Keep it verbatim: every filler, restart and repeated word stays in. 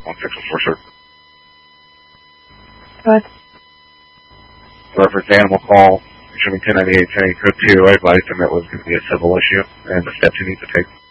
one six one four, sir. What? Reference animal call, showing ten ninety-eight, ten code two. I advised him it was going to be a civil issue and the steps he needs to take.